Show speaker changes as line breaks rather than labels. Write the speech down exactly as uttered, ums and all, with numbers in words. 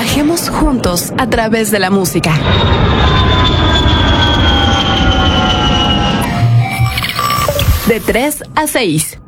Viajemos juntos a través de la música. De tres a seis.